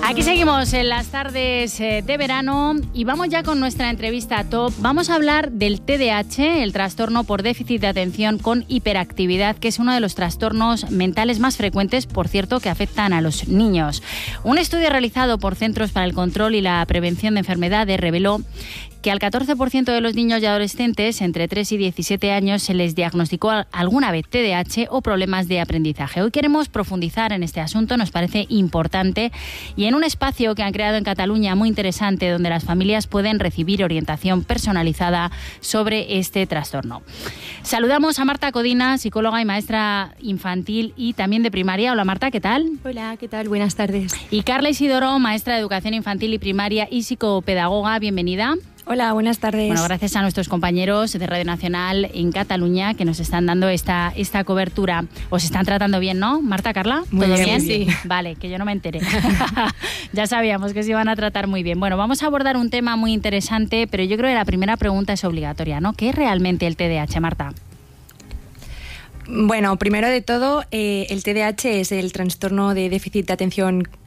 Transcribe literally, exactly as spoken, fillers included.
Aquí seguimos en las tardes de verano y vamos ya con nuestra entrevista top. Vamos a hablar del T D A H, el trastorno por déficit de atención con hiperactividad, que es uno de los trastornos mentales más frecuentes, por cierto, que afectan a los niños. Un estudio realizado por Centros para el Control y la Prevención de Enfermedades reveló que al catorce por ciento de los niños y adolescentes entre tres y diecisiete años se les diagnosticó alguna vez T D A H o problemas de aprendizaje. Hoy queremos profundizar en este asunto, nos parece importante, y en un espacio que han creado en Cataluña muy interesante, donde las familias pueden recibir orientación personalizada sobre este trastorno. Saludamos a Marta Codina, psicóloga y maestra infantil y también de primaria. Hola Marta, ¿qué tal? Hola, ¿qué tal? Buenas tardes. Y Carla Isidoro, maestra de educación infantil y primaria y psicopedagoga, bienvenida. Hola, buenas tardes. Bueno, gracias a nuestros compañeros de Radio Nacional en Cataluña que nos están dando esta, esta cobertura. Os están tratando bien, ¿no? Marta, Carla, muy ¿todo bien? bien? Sí. Vale, que yo no me enteré. Ya sabíamos que se iban a tratar muy bien. Bueno, vamos a abordar un tema muy interesante, pero yo creo que la primera pregunta es obligatoria, ¿no? ¿Qué es realmente el T D A H, Marta? Bueno, primero de todo, eh, el T D A H es el trastorno de déficit de atención